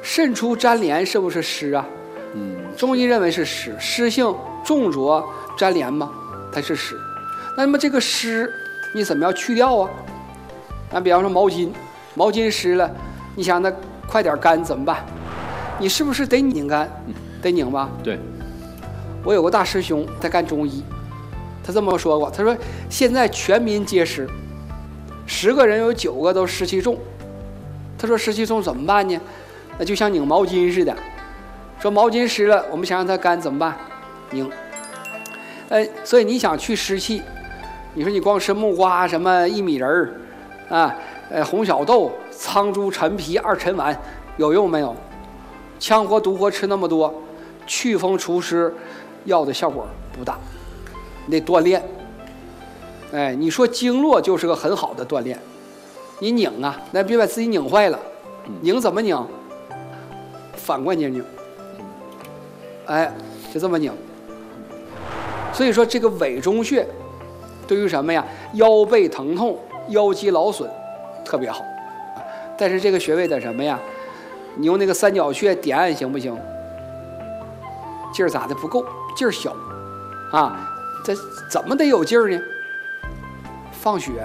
肾出粘连是不是湿啊？中医认为是湿，湿性重浊粘连嘛，它是湿。那么这个湿你怎么样去掉啊？比方说毛巾湿了，你想它快点干怎么办？你是不是得拧干？得拧吧？ 对。 我有个大师兄在干中医，他这么说过，他说现在全民皆湿，10个人有9个都湿气重。他说湿气重怎么办呢？那就像拧毛巾似的，说毛巾湿了，我们想让它干怎么办？拧。所以你想去湿气，你说你光吃木瓜、什么薏米仁儿啊，红小豆、苍术、陈皮、2陈丸有用没有？羌活、独活吃那么多，祛风除湿药的效果不大，你得锻炼。你说经络就是个很好的锻炼，你拧啊，那别把自己拧坏了。拧怎么拧？反关节拧。就这么拧。所以说这个委中穴对于什么呀？腰背疼痛、腰肌劳损特别好。但是这个穴位的什么呀？你用那个三角穴点按行不行？劲儿咋的不够？劲儿小啊！这怎么得有劲儿呢？放血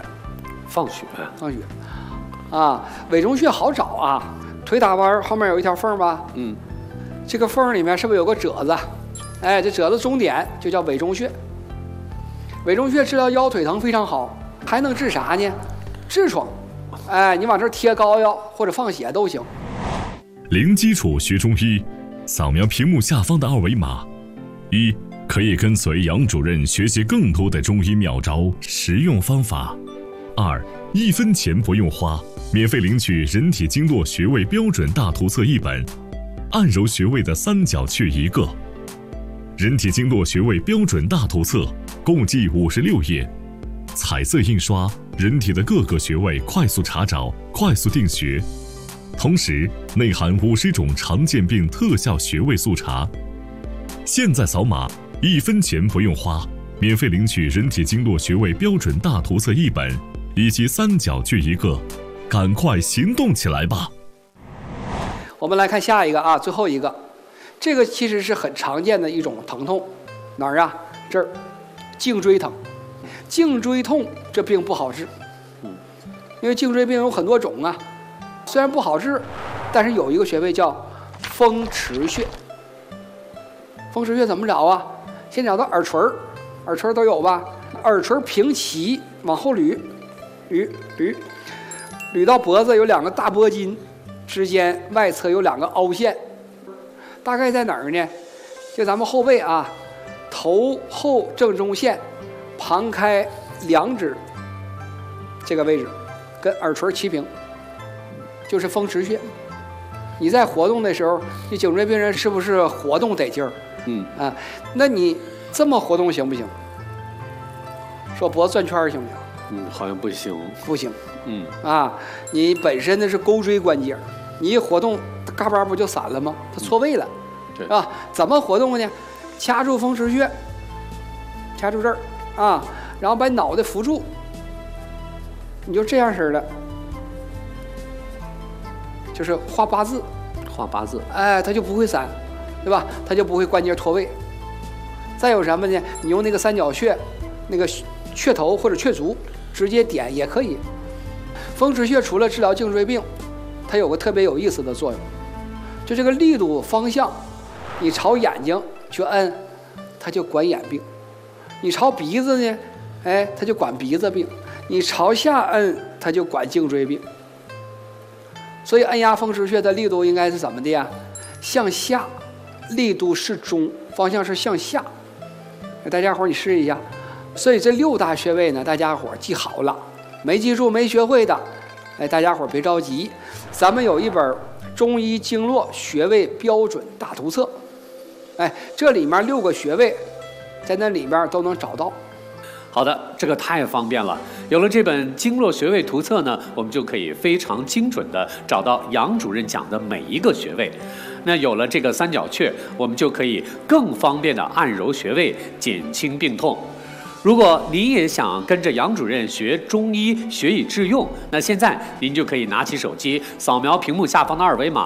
啊！委中穴好找啊，腿打弯后面有一条缝吧？这个缝里面是不是有个褶子？这褶子中点就叫委中穴。委中穴治疗腰腿疼非常好，还能治啥呢？痔疮。你往这儿贴膏药或者放血都行。 零基础学中医，扫描屏幕下方的2维码。1. 可以跟随杨主任学习更多的中医妙招、实用方法。2. 1分钱不用花，免费领取人体经络穴位标准大图册1本，按揉穴位的三角穴1个。人体经络穴位标准大图册共计56页，彩色印刷，人体的各个穴位快速查找、快速定穴，同时内含50种常见病特效穴位速查。现在扫码，1分钱不用花，免费领取人体经络穴位标准大图册1本，以及三角穴1个，赶快行动起来吧！ 我们来看下一个啊，最后一个，这个其实是很常见的一种疼痛，哪儿啊？这儿，颈椎疼。颈椎痛这病不好治，因为颈椎病有很多种啊，虽然不好治，但是有一个穴位叫风池穴。风池穴怎么找啊？先找到耳垂，耳垂都有吧？耳垂平齐往后捋，捋到脖子有2个大脖筋，之间外侧有2个凹陷，大概在哪儿呢？就咱们后背啊，头后正中线，旁开2指这个位置，跟耳垂齐平，就是风池穴。你在活动的时候，你颈椎病人是不是活动得劲儿？那你这么活动行不行？说脖子转圈行不行？ 好像不行。 不行。你本身的是钩椎关节，你一活动，嘎巴不就散了吗？它错位了，是吧？怎么活动呢？掐住风池穴，掐住这儿啊，然后把脑袋扶住，你就这样式的，就是画8字，它就不会散，对吧？它就不会关节脱位。再有什么呢？你用那个三角穴，那个雀头或者雀足直接点也可以。风池穴除了治疗颈椎病，它有个特别有意思的作用，就这个力度方向，你朝眼睛去摁，它就管眼病；你朝鼻子呢，它就管鼻子病；你朝下摁，它就管颈椎病。所以按压风池穴的力度应该是怎么的呀？向下，力度适中，方向是向下。大家伙你试一下。所以这6大穴位呢，大家伙记好了，没记住没学会的，大家伙别着急，咱们有一本中医经络穴位标准大图册，这里面6个穴位，在那里面都能找到。 好的，这个太方便了。有了这本经络穴位图册呢，我们就可以非常精准的找到杨主任讲的每一个穴位。那有了这个三角穴，我们就可以更方便的按揉穴位，减轻病痛。如果您也想跟着杨主任学中医，学以致用，那现在您就可以拿起手机，扫描屏幕下方的2维码，